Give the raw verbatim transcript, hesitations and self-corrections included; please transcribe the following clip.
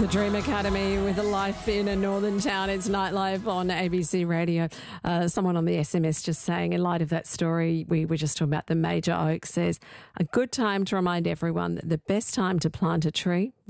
The Dream Academy with a life in a northern town. It's Nightlife on A B C Radio. Uh, someone on the S M S just saying, in light of that story, we were just talking about the Major Oak, says, a good time to remind everyone that the best time to plant a tree